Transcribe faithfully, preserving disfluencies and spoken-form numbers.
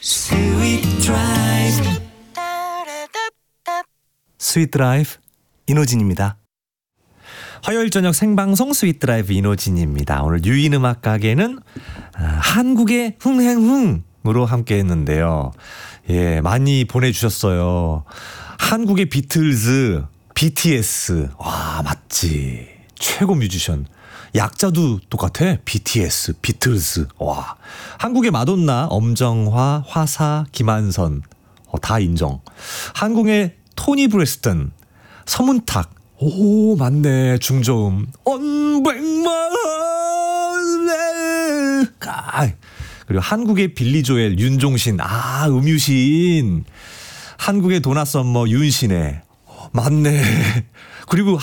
Sweet Drive 스윗 드라이브 이노진입니다. 화요일 저녁 생방송 스윗 드라이브 이노진입니다. 오늘 유인 음악 가게는 아, 한국의 흥행흥으로 함께 했는데요. 예, 많이 보내주셨어요. 한국의 비틀즈, 비티에스. 와, 맞지. 최고 뮤지션. 약자도 똑같아. 비티에스, 비틀즈. 와. 한국의 마돈나, 엄정화, 화사, 김한선. 어, 다 인정. 한국의 토니 브레스턴, 서문탁. 오, 맞네. 중저음. 언백만. 아, 그리고 한국의 빌리 조엘, 윤종신. 아, 음유신. 한국의 도나 썸머, 윤신혜. 맞네. 그리고